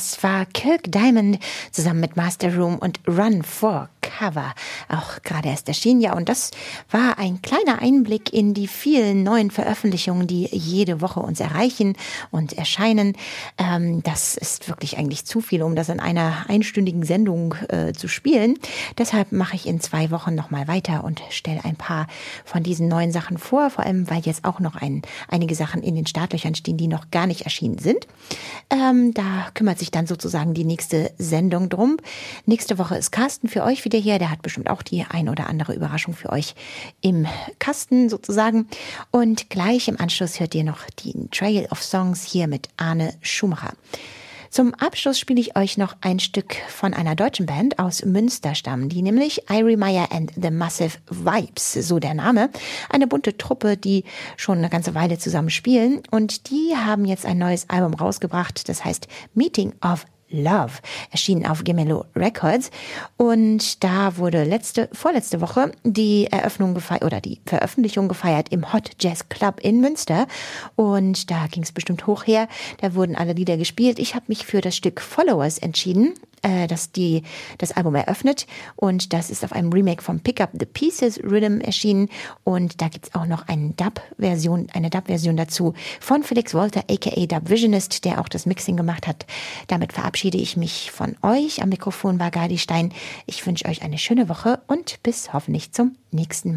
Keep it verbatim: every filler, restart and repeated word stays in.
Das war Kirk Diamond zusammen mit Master Room und Run for Cover, auch gerade erst erschienen. Ja, und das war ein kleiner Einblick in die vielen neuen Veröffentlichungen, die jede Woche uns erreichen und erscheinen. Ähm, das ist wirklich eigentlich zu viel, um das in einer einstündigen Sendung äh, zu spielen. Deshalb mache ich in zwei Wochen nochmal weiter und stelle ein paar von diesen neuen Sachen vor, vor allem, weil jetzt auch noch ein, einige Sachen in den Startlöchern stehen, die noch gar nicht erschienen sind. Ähm, da kümmert sich dann sozusagen die nächste Sendung drum. Nächste Woche ist Carsten für euch wieder hier. Der hat bestimmt auch die ein oder andere Überraschung für euch im Kasten sozusagen. Und gleich im Anschluss hört ihr noch den Trail of Songs hier mit Arne Schumacher. Zum Abschluss spiele ich euch noch ein Stück von einer deutschen Band aus Münster stammen, die nämlich Irie Meyer and the Massive Vibes, so der Name. Eine bunte Truppe, die schon eine ganze Weile zusammen spielen, und die haben jetzt ein neues Album rausgebracht, das heißt Meeting of Love, erschienen auf Gemello Records, und da wurde letzte, vorletzte Woche die Eröffnung gefeiert oder die Veröffentlichung gefeiert im Hot Jazz Club in Münster, und da ging es bestimmt hoch her, da wurden alle Lieder gespielt. Ich habe mich für das Stück Followers entschieden, äh, das die das Album eröffnet, und das ist auf einem Remake vom Pick Up the Pieces Rhythm erschienen, und da gibt's auch noch eine Dub-Version, eine Dub-Version dazu von Felix Walter aka Dub Visionist, der auch das Mixing gemacht hat. Damit verabschiede ich mich von euch. Am Mikrofon war Gadi Stein. Ich wünsche euch eine schöne Woche und bis hoffentlich zum nächsten Mal.